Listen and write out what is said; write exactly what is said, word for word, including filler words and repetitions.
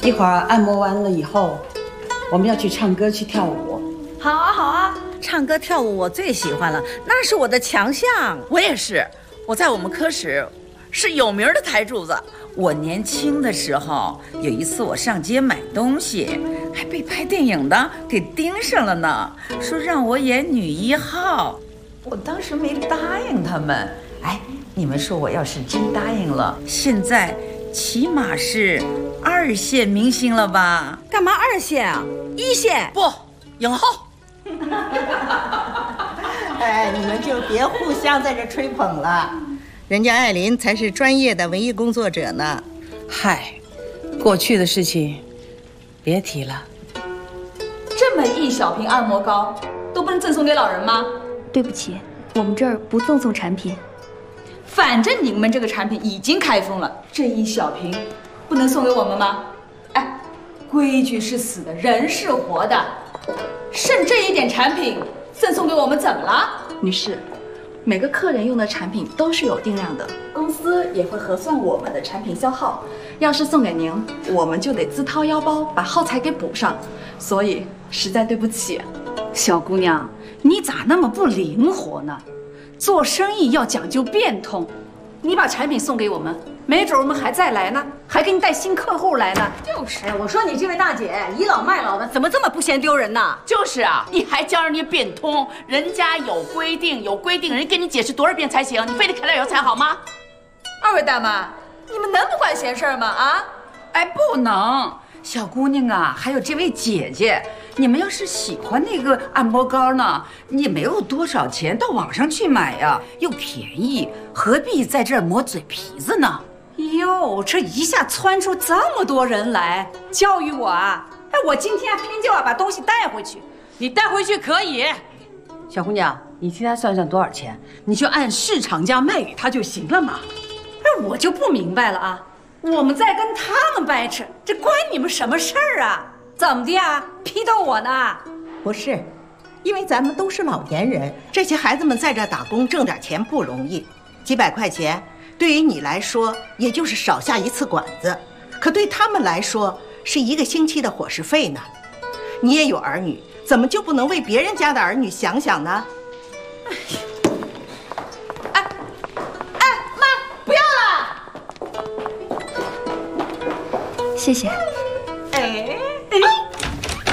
一会儿按摩完了以后，我们要去唱歌去跳舞。 好啊好啊，唱歌跳舞我最喜欢了，那是我的强项。 我也是，我在我们科室是有名的台柱子。我年轻的时候，有一次我上街买东西，还被拍电影的给盯上了呢，说让我演女一号。我当时没答应他们。哎，你们说我要是真答应了，现在起码是二线明星了吧？ 干嘛二线啊？一线不，影后。 哎，你们就别互相在这吹捧了。人家艾琳才是专业的文艺工作者呢。 嗨，过去的事情别提了。 这么一小瓶按摩膏都不能赠送给老人吗？ 对不起，我们这儿不赠送产品。 反正你们这个产品已经开封了，这一小瓶不能送给我们吗？哎，规矩是死的，人是活的，剩这一点产品赠送给我们怎么了？ 女士，每个客人用的产品都是有定量的，公司也会核算我们的产品消耗。要是送给您，我们就得自掏腰包把耗材给补上，所以实在对不起。 小姑娘，你咋那么不灵活呢？做生意要讲究变通，你把产品送给我们，没准我们还再来呢，还给你带新客户来呢。 就是，哎，我说你这位大姐倚老卖老的，怎么这么不嫌丢人呢？ 就是啊，你还教人家变通，人家有规定，有规定，人给你解释多少遍才行？你非得开点油才好吗？ 二位大妈，你们能不管闲事吗？啊？ 哎，不能。小姑娘啊，还有这位姐姐，你们要是喜欢那个按摩膏呢，你没有多少钱，到网上去买呀，又便宜，何必在这儿磨嘴皮子呢？ 哟，这一下窜出这么多人来教育我啊！哎，我今天偏就要把东西带回去。 你带回去可以， 小姑娘，你替他算算多少钱，你就按市场价卖给他就行了嘛。哎，我就不明白了啊。我们在跟他们掰扯，这关你们什么事儿啊？怎么的呀？批斗我呢？ 不是，因为咱们都是老年人，这些孩子们在这打工挣点钱不容易，几百块钱对于你来说也就是少下一次馆子，可对他们来说是一个星期的伙食费呢。你也有儿女，怎么就不能为别人家的儿女想想呢？ 哎呀！哎哎，妈，不要了！ 谢谢。